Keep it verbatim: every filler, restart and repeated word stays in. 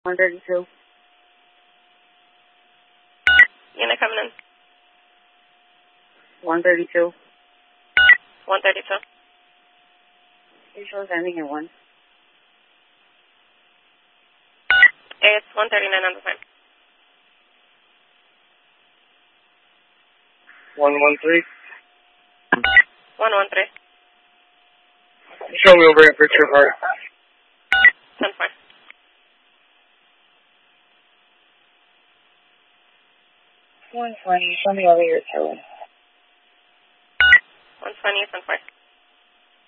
one thirty-two. Unit coming in. one thirty-two. one thirty-two. It shows ending in one. It's one thirty-nine on the sign. one one three. one one three. Show me over at Picture Park. ten four. one twenty. Show me over your two. one twenty, ten four.